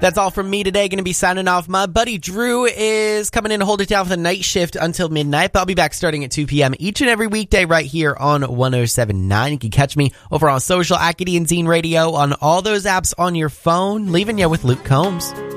That's all from me today. Going to be signing off. My buddy Drew is coming in to hold it down for the night shift until midnight. But I'll be back starting at 2 p.m. each and every weekday right here on 107.9. You can catch me over on social, Acadie and Zine Radio, on all those apps on your phone. Leaving you with Luke Combs.